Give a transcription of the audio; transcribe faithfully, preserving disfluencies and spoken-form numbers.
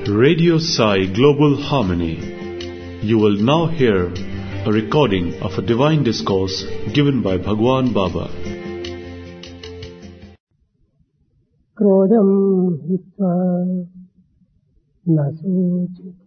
Radio Sai Global Harmony. You will now hear a recording of a divine discourse given by Bhagwan Baba. Krodam hitva nasujit